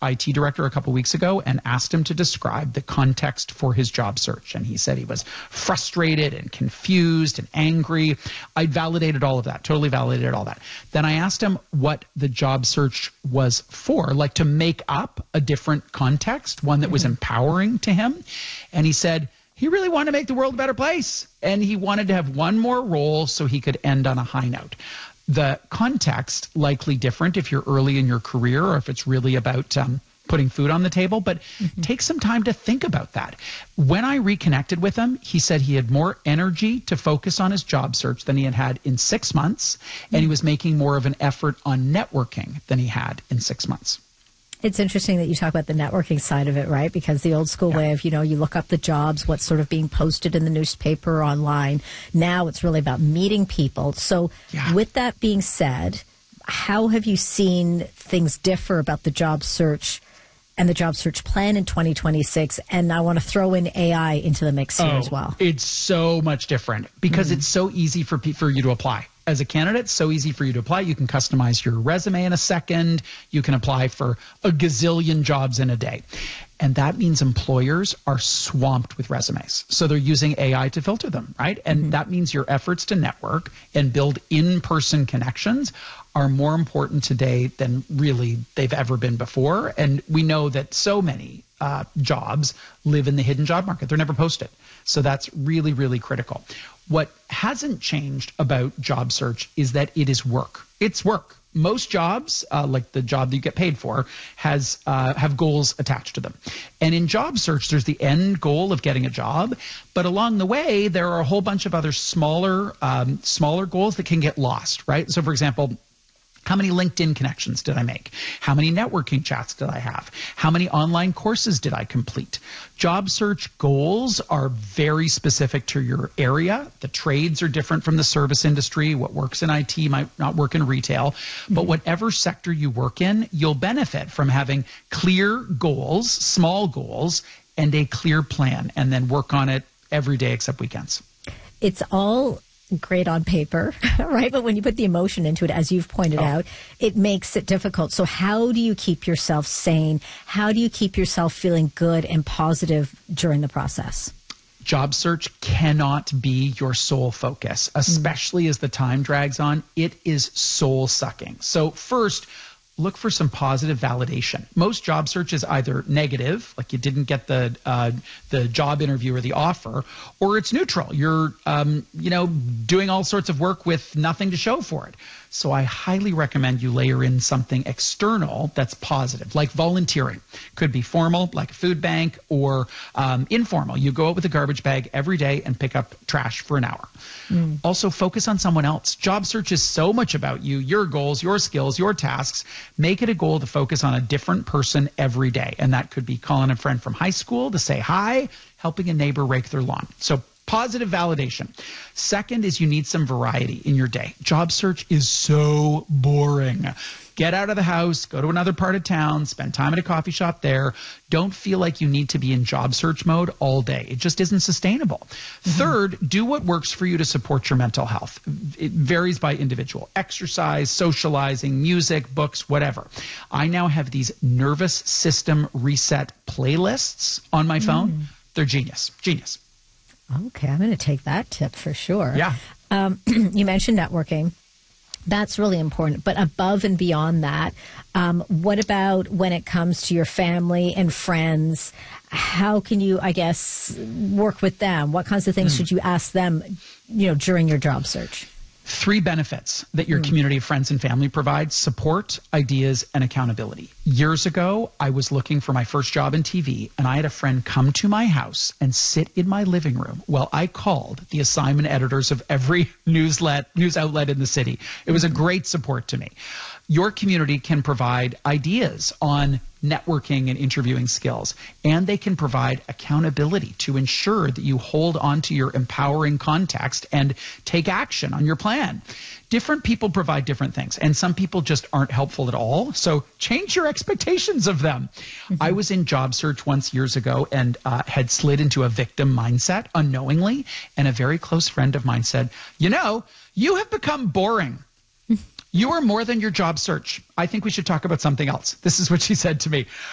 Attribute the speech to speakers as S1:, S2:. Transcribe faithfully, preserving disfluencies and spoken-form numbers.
S1: I T director a couple weeks ago and asked him to describe the context for his job search. And he said he was frustrated and confused and angry. I validated all of that, totally validated all that. Then I asked him what the job search was for, like to make up a different context, one that was empowering to him. And he said he really wanted to make the world a better place. And he wanted to have one more role so he could end on a high note. The context likely different if you're early in your career or if it's really about um, putting food on the table, but mm-hmm. take some time to think about that. When I reconnected with him, he said he had more energy to focus on his job search than he had had in six months, mm-hmm. and he was making more of an effort on networking than he had in six months.
S2: It's interesting that you talk about the networking side of it, right? Because the old school yeah. way of, you know, you look up the jobs, what's sort of being posted in the newspaper or online. Now it's really about meeting people. So yeah. with that being said, how have you seen things differ about the job search and the job search plan in twenty twenty-six? And I want to throw in A I into the mix here
S1: oh,
S2: as well.
S1: It's so much different because mm-hmm. it's so easy for, for you to apply. As a candidate, it's so easy for you to apply. You can customize your resume in a second. You can apply for a gazillion jobs in a day. And that means employers are swamped with resumes. So they're using A I to filter them, right? And mm-hmm. that means your efforts to network and build in-person connections are more important today than really they've ever been before. And we know that so many uh, jobs live in the hidden job market. They're never posted. So that's really, really critical. What hasn't changed about job search is that it is work. It's work. Most jobs, uh, like the job that you get paid for, has uh, have goals attached to them. And in job search, there's the end goal of getting a job. But along the way, there are a whole bunch of other smaller, um, smaller goals that can get lost, right? So, for example, how many LinkedIn connections did I make? How many networking chats did I have? How many online courses did I complete? Job search goals are very specific to your area. The trades are different from the service industry. What works in I T might not work in retail. Mm-hmm. But whatever sector you work in, you'll benefit from having clear goals, small goals, and a clear plan, and then work on it every day except weekends.
S2: It's all great on paper, right? But when you put the emotion into it, as you've pointed oh. out, it makes it difficult. So how do you keep yourself sane? How do you keep yourself feeling good and positive during the process?
S1: Job search cannot be your sole focus, especially mm. as the time drags on. It is soul sucking. So first, look for some positive validation. Most job search is either negative, like you didn't get the uh, the job interview or the offer, or it's neutral. You're um, you know doing all sorts of work with nothing to show for it. So I highly recommend you layer in something external that's positive, like volunteering. Could be formal, like a food bank, or um, informal. You go out with a garbage bag every day and pick up trash for an hour. Mm. Also, focus on someone else. Job search is so much about you, your goals, your skills, your tasks. Make it a goal to focus on a different person every day. And that could be calling a friend from high school to say hi, helping a neighbor rake their lawn. So positive validation. Second is you need some variety in your day. Job search is so boring. Get out of the house, go to another part of town, spend time at a coffee shop there. Don't feel like you need to be in job search mode all day. It just isn't sustainable. Mm-hmm. Third, do what works for you to support your mental health. It varies by individual. Exercise, socializing, music, books, whatever. I now have these nervous system reset playlists on my phone. Mm. They're genius. Genius.
S2: Okay, I'm going to take that tip for sure.
S1: Yeah.
S2: Um, you mentioned networking. That's really important. But above and beyond that, um, what about when it comes to your family and friends? How can you, I guess, work with them? What kinds of things mm. should you ask them, you know, during your job search?
S1: Three benefits that your mm. community of friends and family provides: support, ideas, and accountability. Years ago, I was looking for my first job in T V, and I had a friend come to my house and sit in my living room while I called the assignment editors of every newslet, news outlet in the city. It was a great support to me. Your community can provide ideas on networking and interviewing skills, and they can provide accountability to ensure that you hold on to your empowering context and take action on your plan. Different people provide different things, and some people just aren't helpful at all, so change your expectations of them. Mm-hmm. I was in job search once years ago and uh, had slid into a victim mindset unknowingly, and a very close friend of mine said, you know, you have become boring. You are more than your job search. I think we should talk about something else. This is what she said to me.